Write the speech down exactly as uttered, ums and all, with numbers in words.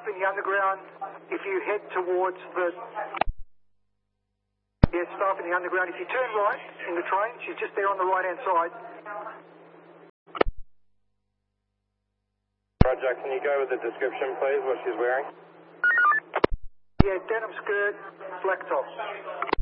in the underground. If you head towards the... Yeah, staff in the underground. If you turn right in the train, she's just there on the right-hand side. Roger, can you go with the description, please, what she's wearing? Yeah, denim skirt, black top.